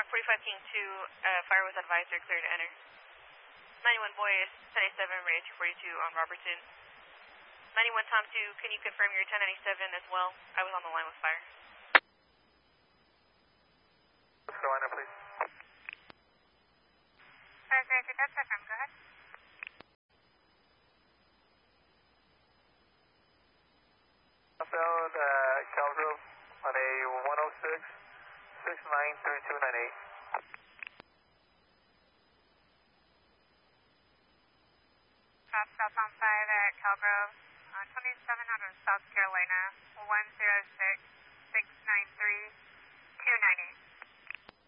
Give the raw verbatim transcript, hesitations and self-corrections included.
forty-five King two, uh, fire was advised, you're clear to enter. ninety-one Boyce, ten eighty-seven, ready two forty-two on Robertson. ninety-one Tom two, can you confirm your ten ninety-seven as well? I was on the line with fire. Carolina, please. Fire Director Delta, from, go ahead. Southbound uh, Calgrove on a one oh six, six nine three two nine eight. Stop, stop on five at Calgrove, uh, twenty-seven hundred South Carolina, one zero six, six nine three two nine eight.